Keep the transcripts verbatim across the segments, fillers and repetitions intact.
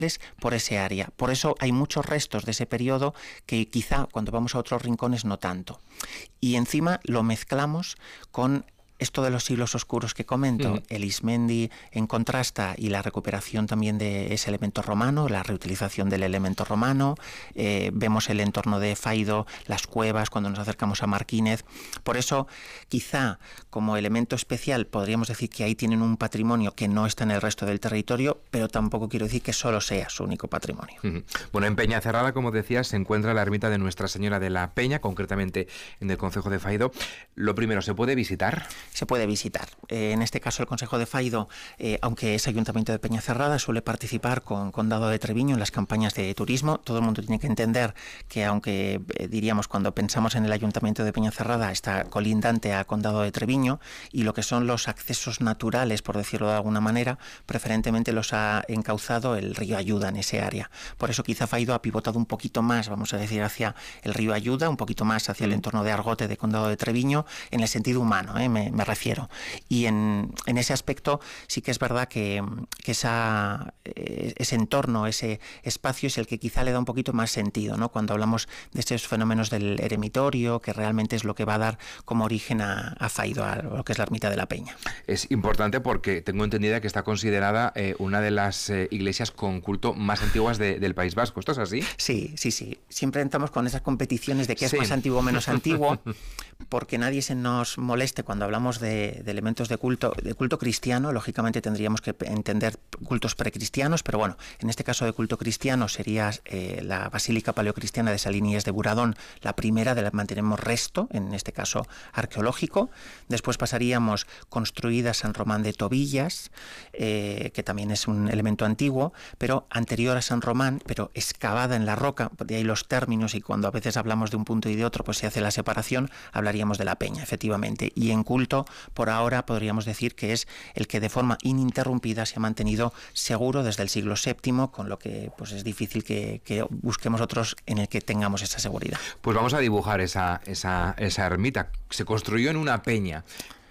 por ese área. Por eso hay muchos restos de ese periodo que quizá cuando vamos a otros rincones no tanto. Y encima lo mezclamos con esto de los siglos oscuros que comento. Mm. El Ismendi en contrasta y la recuperación también de ese elemento romano, la reutilización del elemento romano. Eh, vemos el entorno de Faido, las cuevas, cuando nos acercamos a Marquínez. Por eso, quizá como elemento especial podríamos decir que ahí tienen un patrimonio que no está en el resto del territorio, pero tampoco quiero decir que solo sea su único patrimonio. Mm. Bueno, en Peñacerrada, como decías, se encuentra la ermita de Nuestra Señora de la Peña, concretamente en el concejo de Faido. Lo primero, ¿se puede visitar? Se puede visitar. Eh, en este caso el Concejo de Faido, eh, aunque es Ayuntamiento de Peñacerrada, suele participar con Condado de Treviño en las campañas de turismo. Todo el mundo tiene que entender que aunque eh, diríamos cuando pensamos en el Ayuntamiento de Peñacerrada está colindante a Condado de Treviño y lo que son los accesos naturales, por decirlo de alguna manera, preferentemente los ha encauzado el río Ayuda en ese área. Por eso quizá Faido ha pivotado un poquito más, vamos a decir, hacia el río Ayuda, un poquito más hacia el entorno de Argote de Condado de Treviño, en el sentido humano, eh, me, me refiero. Y en, en ese aspecto sí que es verdad que, que esa, ese entorno, ese espacio es el que quizá le da un poquito más sentido, ¿no? Cuando hablamos de estos fenómenos del eremitorio, que realmente es lo que va a dar como origen a, a Faido, a lo que es la ermita de la Peña. Es importante porque tengo entendida que está considerada eh, una de las eh, iglesias con culto más antiguas de, del País Vasco. ¿Esto es así? Sí, sí, sí. Siempre entramos con esas competiciones de qué es sí. más antiguo o menos antiguo, porque nadie se nos moleste cuando hablamos de, de elementos de culto, de culto cristiano. Lógicamente tendríamos que entender cultos precristianos, pero bueno, en este caso de culto cristiano sería eh, la Basílica Paleocristiana de Salinies de Buradón, la primera de la que mantenemos resto, en este caso arqueológico. Después pasaríamos construida San Román de Tobillas, eh, que también es un elemento antiguo, pero anterior a San Román, pero excavada en la roca, de ahí los términos, y cuando a veces hablamos de un punto y de otro, pues se hace la separación, hablaríamos de la Peña, efectivamente. Y en culto, por ahora, podríamos decir que es el que de forma ininterrumpida se ha mantenido seguro desde el siglo séptimo, con lo que pues es difícil que, que busquemos otros en el que tengamos esa seguridad. Pues vamos a dibujar esa, esa, esa ermita. Se construyó en una peña.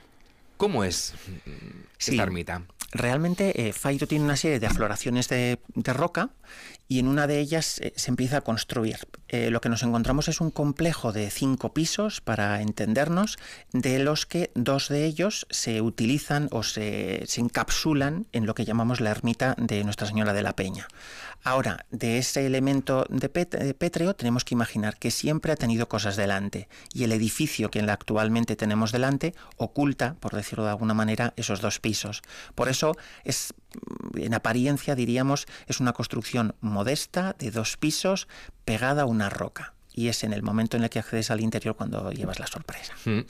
¿Cómo es esta sí. ermita? Realmente eh, Faido tiene una serie de afloraciones de, de roca y en una de ellas eh, se empieza a construir. Eh, lo que nos encontramos es un complejo de cinco pisos, para entendernos, de los que dos de ellos se utilizan o se, se encapsulan en lo que llamamos la ermita de Nuestra Señora de la Peña. Ahora, de ese elemento de, pet, de pétreo tenemos que imaginar que siempre ha tenido cosas delante, y el edificio que actualmente tenemos delante oculta, por decirlo de alguna manera, esos dos pisos. Por eso es, en apariencia diríamos, es una construcción modesta de dos pisos pegada a una roca. Y es en el momento en el que accedes al interior cuando llevas la sorpresa. Mm.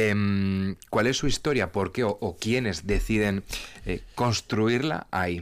Eh, ¿Cuál es su historia? ¿Por qué o, o quiénes deciden eh, construirla ahí?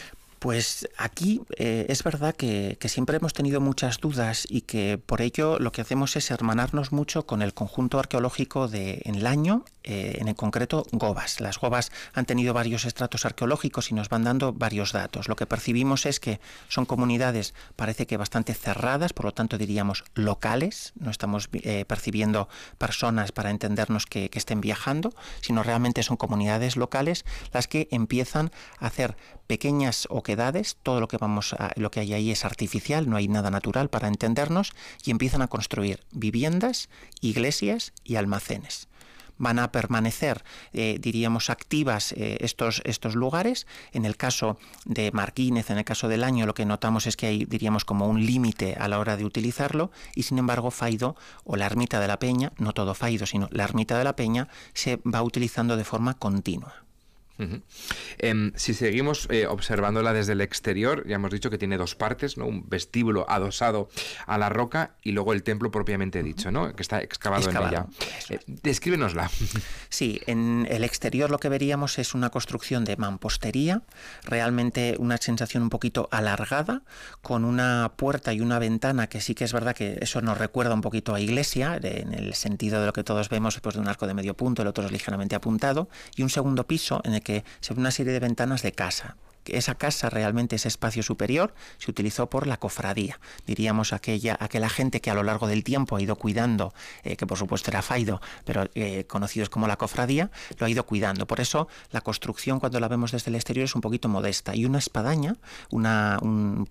Pues aquí eh, es verdad que, que siempre hemos tenido muchas dudas y que por ello lo que hacemos es hermanarnos mucho con el conjunto arqueológico de Enlaño, eh, en el concreto Gobas. Las Gobas han tenido varios estratos arqueológicos y nos van dando varios datos. Lo que percibimos es que son comunidades, parece que bastante cerradas, por lo tanto diríamos locales. No estamos eh, percibiendo personas para entendernos que, que estén viajando, sino realmente son comunidades locales las que empiezan a hacer pequeñas oquedades. Todo lo que vamos a, lo que hay ahí es artificial, no hay nada natural para entendernos, y empiezan a construir viviendas, iglesias y almacenes. Van a permanecer, eh, diríamos, activas eh, estos, estos lugares. En el caso de Marquínez, en el caso del Año, lo que notamos es que hay, diríamos, como un límite a la hora de utilizarlo, y sin embargo Faido, o la ermita de la Peña, no todo Faido, sino la ermita de la Peña, se va utilizando de forma continua. Uh-huh. Eh, si seguimos eh, observándola desde el exterior, ya hemos dicho que tiene dos partes, ¿no? Un vestíbulo adosado a la roca y luego el templo propiamente dicho, ¿no? Que está excavado, excavado en ella. Eh, descríbenosla. Sí, en el exterior lo que veríamos es una construcción de mampostería, realmente una sensación un poquito alargada, con una puerta y una ventana que sí que es verdad que eso nos recuerda un poquito a iglesia, en el sentido de lo que todos vemos, pues, de un arco de medio punto, el otro es ligeramente apuntado, y un segundo piso en el que se ve una serie de ventanas de casa. Esa casa, realmente ese espacio superior, se utilizó por la cofradía, diríamos aquella, aquella gente que a lo largo del tiempo ha ido cuidando, eh, que por supuesto era Faido, pero eh, conocidos como la cofradía, lo ha ido cuidando. Por eso la construcción, cuando la vemos desde el exterior, es un poquito modesta, y una espadaña, una, un